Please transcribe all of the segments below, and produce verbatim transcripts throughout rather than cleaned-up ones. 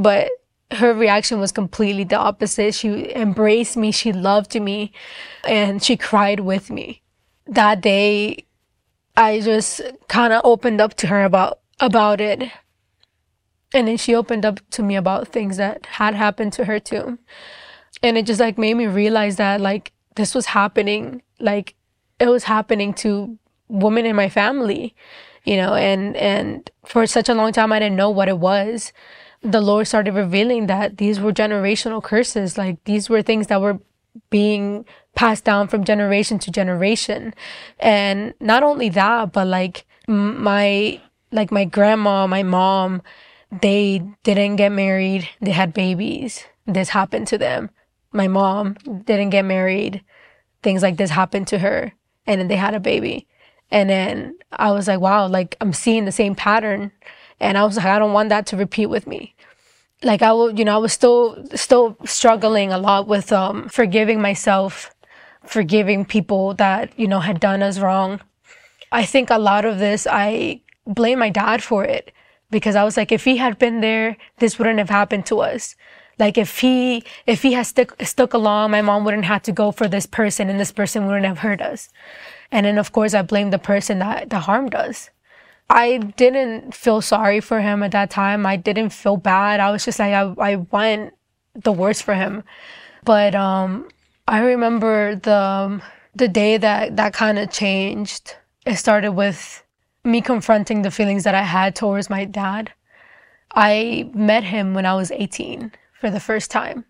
But her reaction was completely the opposite. She embraced me, she loved me, and she cried with me. That day, I just kind of opened up to her about about it. And then she opened up to me about things that had happened to her too. And it just like made me realize that like this was happening, like it was happening to women in my family, you know, and, and for such a long time, I didn't know what it was. The Lord started revealing that these were generational curses. Like these were things that were being passed down from generation to generation. And not only that, but like my, like my grandma, my mom, they didn't get married. They had babies. This happened to them. My mom didn't get married. Things like this happened to her. And then they had a baby. And then I was like, wow, like I'm seeing the same pattern. And I was like, I don't want that to repeat with me. Like I will, you know, I was still, still struggling a lot with, um, forgiving myself, forgiving people that, you know, had done us wrong. I think a lot of this, I blame my dad for it because I was like, if he had been there, this wouldn't have happened to us. Like if he, if he had stuck, stuck along, my mom wouldn't have to go for this person and this person wouldn't have hurt us. And then of course I blamed the person that, that harmed us. I didn't feel sorry for him at that time. I didn't feel bad. I was just like, I, I want the worst for him. But, um, I remember the, um, the day that, that kind of changed. It started with me confronting the feelings that I had towards my dad. I met him when I was eighteen for the first time.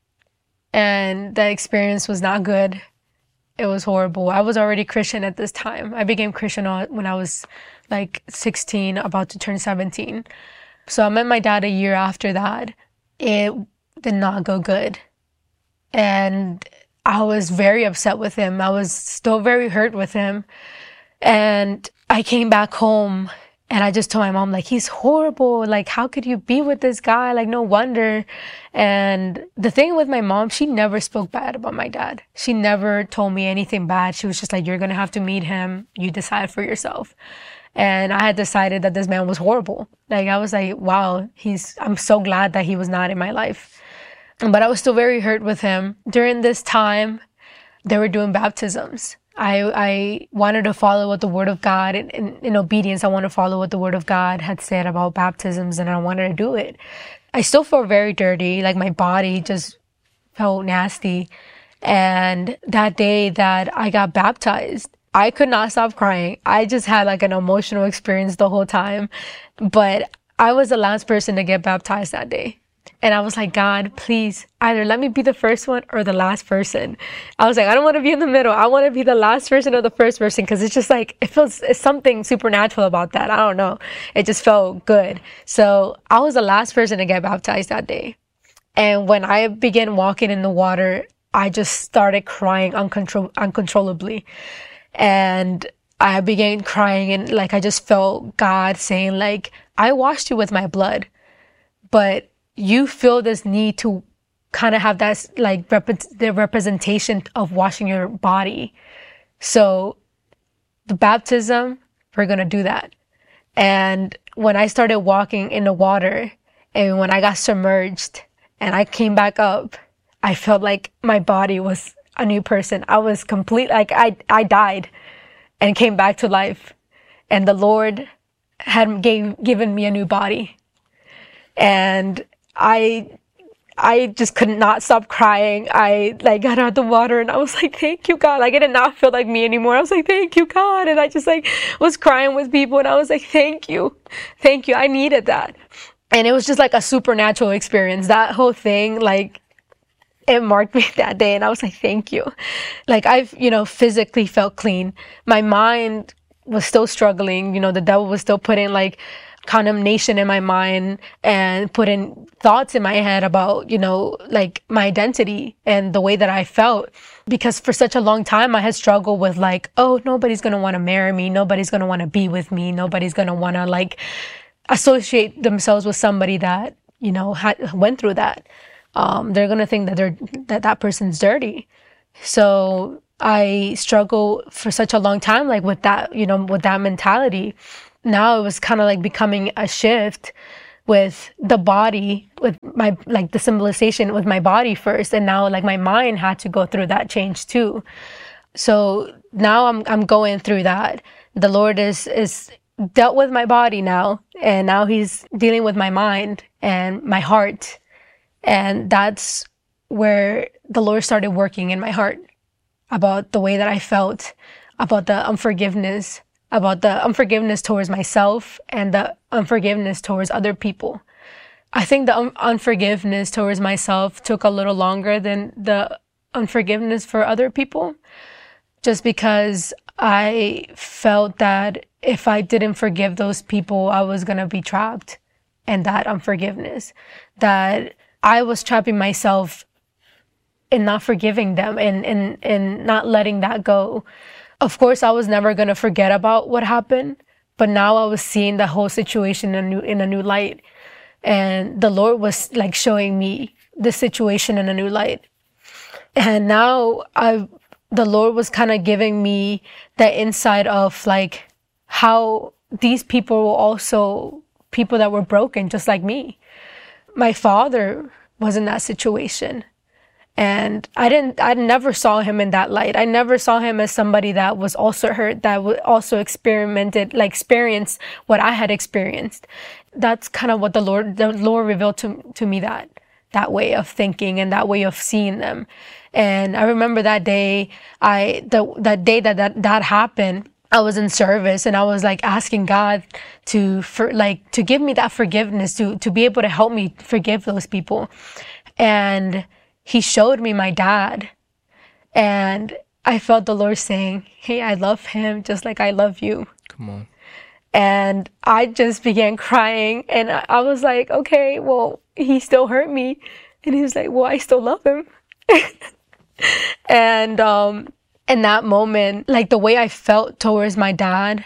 And the experience was not good. It was horrible. I was already Christian at this time. I became Christian when I was like sixteen, about to turn seventeen. So I met my dad a year after that. It did not go good. And I was very upset with him. I was still very hurt with him. And I came back home and I just told my mom, like, he's horrible. Like, how could you be with this guy? Like, no wonder. And the thing with my mom, she never spoke bad about my dad. She never told me anything bad. She was just like, you're going to have to meet him. You decide for yourself. And I had decided that this man was horrible. Like, I was like, wow, he's, I'm so glad that he was not in my life. But I was still very hurt with him. During this time, they were doing baptisms. I, I wanted to follow what the Word of God, in, in, in obedience, I want to follow what the Word of God had said about baptisms, and I wanted to do it. I still felt very dirty, like my body just felt nasty. And that day that I got baptized, I could not stop crying. I just had like an emotional experience the whole time. But I was the last person to get baptized that day. And I was like, God, please, either let me be the first one or the last person. I was like, I don't want to be in the middle. I want to be the last person or the first person, because it's just like, it feels, it's something supernatural about that. I don't know. It just felt good. So I was the last person to get baptized that day. And when I began walking in the water, I just started crying uncontrol- uncontrollably. And I began crying, and like, I just felt God saying, like, I washed you with my blood, but you feel this need to kind of have that, like, rep- the representation of washing your body. So the baptism, we're going to do that. And when I started walking in the water and when I got submerged and I came back up, I felt like my body was a new person. I was complete, like I, I died and came back to life. And the Lord had gave, given me a new body. And I, I just could not stop crying. I like got out of the water and I was like, thank you, God. Like, I did not feel like me anymore. I was like, thank you, God. And I just like was crying with people and I was like, thank you. Thank you. I needed that. And it was just like a supernatural experience. That whole thing, like, it marked me that day. And I was like, thank you. Like, I've, you know, physically felt clean. My mind was still struggling. You know, the devil was still putting like condemnation in my mind and putting thoughts in my head about, you know, like my identity and the way that I felt. Because for such a long time, I had struggled with like, oh, nobody's going to want to marry me. Nobody's going to want to be with me. Nobody's going to want to like associate themselves with somebody that, you know, had went through that. Um, they're going to think that they're, that that person's dirty. So I struggled for such a long time, like with that, you know, with that mentality. Now it was kind of like becoming a shift with the body, with my, like the symbolization with my body first. And now like my mind had to go through that change too. So now I'm, I'm going through that. The Lord is, is dealt with my body now. And now he's dealing with my mind and my heart. And that's where the Lord started working in my heart about the way that I felt, about the unforgiveness, about the unforgiveness towards myself and the unforgiveness towards other people. I think the un- unforgiveness towards myself took a little longer than the unforgiveness for other people, just because I felt that if I didn't forgive those people, I was going to be trapped in that unforgiveness, that I was trapping myself in not forgiving them and, and, and not letting that go. Of course, I was never going to forget about what happened, but now I was seeing the whole situation in a new, in a new light. And the Lord was like showing me the situation in a new light. And now I, the Lord was kind of giving me the insight of like how these people were also people that were broken, just like me. My father was in that situation. And I didn't, I never saw him in that light. I never saw him as somebody that was also hurt, that also experimented, like experienced what I had experienced. That's kind of what the Lord, the Lord revealed to, to me, that, that way of thinking and that way of seeing them. And I remember that day, I, the, that day that, that, that happened, I was in service and I was like asking God to, for like, to give me that forgiveness, to, to be able to help me forgive those people. And he showed me my dad, and I felt the Lord saying, hey, I love him just like I love you. Come on. And I just began crying, and I was like, okay, well, he still hurt me. And he was like, well, I still love him. And um, in that moment, like the way I felt towards my dad,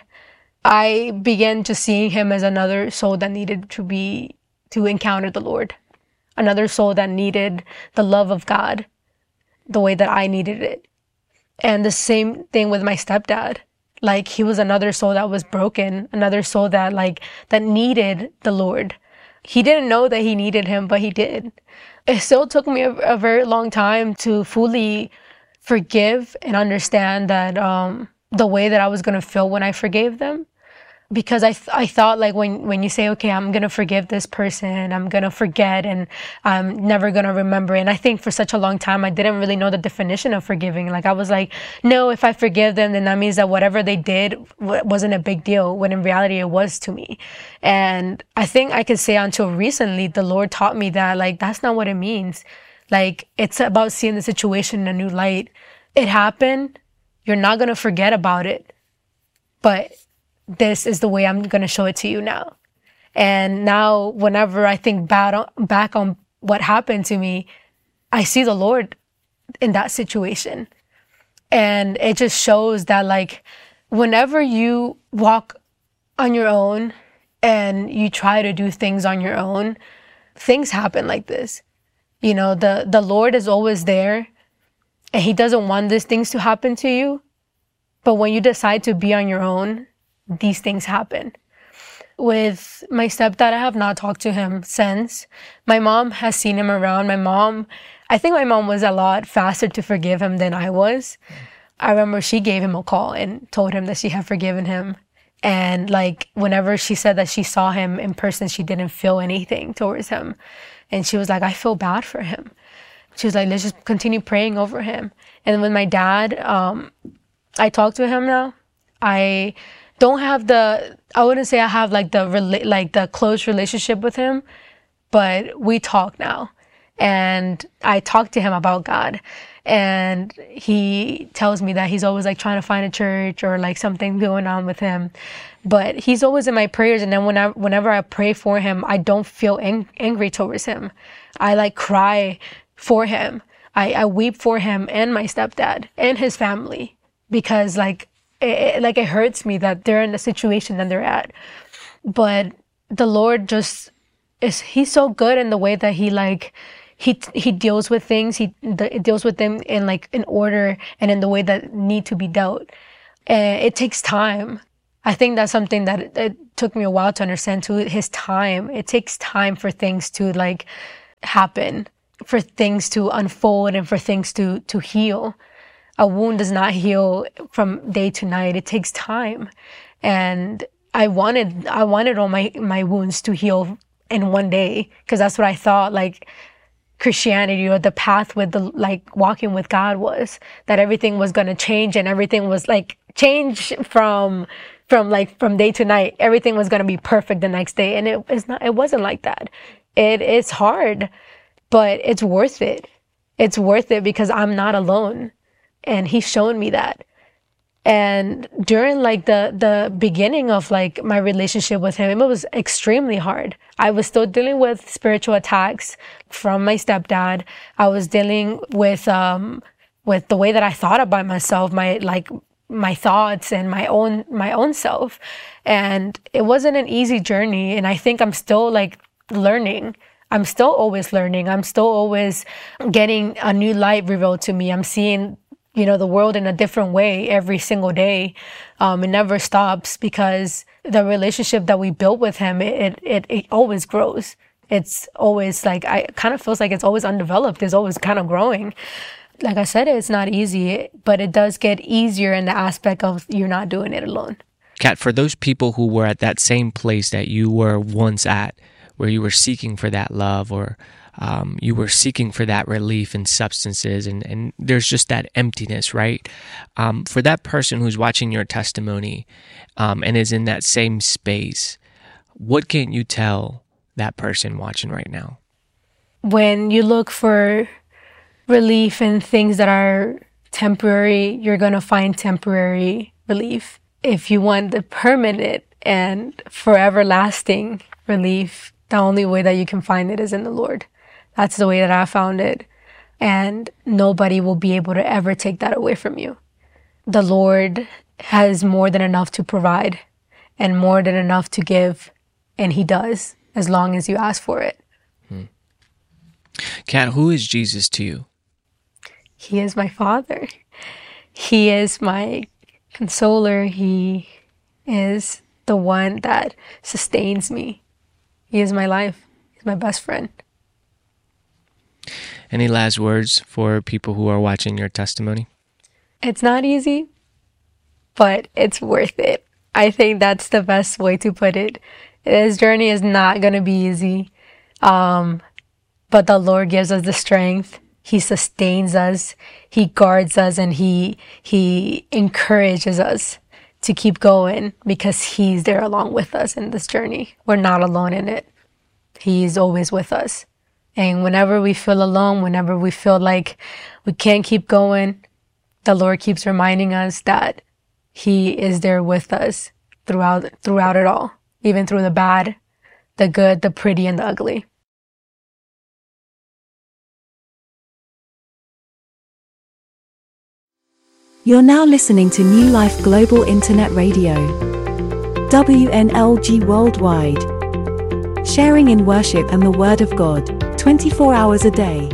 I began just seeing him as another soul that needed to be, to encounter the Lord. Another soul that needed the love of God the way that I needed it. And the same thing with my stepdad. Like he was another soul that was broken, another soul that like, that needed the Lord. He didn't know that he needed him, but he did. It still took me a, a very long time to fully forgive and understand that, um, the way that I was going to feel when I forgave them. Because I th- I thought like when, when you say, okay, I'm going to forgive this person, I'm going to forget and I'm never going to remember. And I think for such a long time, I didn't really know the definition of forgiving. Like I was like, no, if I forgive them, then that means that whatever they did w- wasn't a big deal, when in reality it was to me. And I think I could say until recently, the Lord taught me that like, that's not what it means. Like it's about seeing the situation in a new light. It happened. You're not going to forget about it, but this is the way I'm going to show it to you now. And now whenever I think back on, back on what happened to me, I see the Lord in that situation. And it just shows that like, whenever you walk on your own and you try to do things on your own, things happen like this. You know, the, the Lord is always there and he doesn't want these things to happen to you. But when you decide to be on your own, these things happen. With my stepdad, I have not talked to him since. My mom has seen him around. My mom, I think my mom was a lot faster to forgive him than I was. I remember she gave him a call and told him that she had forgiven him. And like, whenever she said that she saw him in person, she didn't feel anything towards him. And she was like, I feel bad for him. She was like, let's just continue praying over him. And with my dad, um, I talk to him now. I don't have the, I wouldn't say I have like the, like the close relationship with him, but we talk now. And I talk to him about God. And he tells me that he's always like trying to find a church or like something going on with him. But he's always in my prayers. And then whenever, whenever I pray for him, I don't feel ang- angry towards him. I like cry for him. I, I weep for him and my stepdad and his family, because like, It, like it hurts me that they're in the situation that they're at. But the Lord just is, he's so good in the way that he like, he, he deals with things. He the, deals with them in like in order and in the way that need to be dealt. And it takes time. I think that's something that it, it took me a while to understand too. His time, it takes time for things to like happen, for things to unfold, and for things to to heal. A wound does not heal from day to night. It takes time. And I wanted, I wanted all my, my wounds to heal in one day, because that's what I thought like Christianity or the path with the, like walking with God was, that everything was going to change and everything was like change from, from like from day to night. Everything was going to be perfect the next day. And it is not, it wasn't like that. It is hard, but it's worth it. It's worth it because I'm not alone. And he's shown me that. And during like the, the beginning of like my relationship with him, it was extremely hard. I was still dealing with spiritual attacks from my stepdad. I was dealing with, um, with the way that I thought about myself, my, like my thoughts and my own, my own self. And it wasn't an easy journey. And I think I'm still like learning. I'm still always learning. I'm still always getting a new light revealed to me. I'm seeing, you know, the world in a different way every single day. Um, it never stops because the relationship that we built with him, it, it, it always grows. It's always like, I kind of feels like it's always undeveloped. It's always kind of growing. Like I said, it's not easy, but it does get easier in the aspect of you're not doing it alone. Kat, for those people who were at that same place that you were once at, where you were seeking for that love, or Um, you were seeking for that relief in substances, and, and there's just that emptiness, right? Um, for that person who's watching your testimony um, and is in that same space, what can you tell that person watching right now? When you look for relief in things that are temporary, you're going to find temporary relief. If you want the permanent and forever lasting relief, the only way that you can find it is in the Lord. That's the way that I found it. And nobody will be able to ever take that away from you. The Lord has more than enough to provide and more than enough to give. And he does, as long as you ask for it. Hmm. Kat, who is Jesus to you? He is my Father. He is my consoler. He is the one that sustains me. He is my life. He's my best friend. Any last words for people who are watching your testimony? It's not easy, but it's worth it. I think that's the best way to put it. This journey is not going to be easy, um, but the Lord gives us the strength. He sustains us. He guards us, and he he encourages us to keep going because he's there along with us in this journey. We're not alone in it. He's always with us. And whenever we feel alone, whenever we feel like we can't keep going, the Lord keeps reminding us that he is there with us throughout throughout it all, even through the bad, the good, the pretty, and the ugly. You're now listening to New Life Global Internet Radio, W N L G Worldwide, sharing in worship and the Word of God, twenty-four hours a day.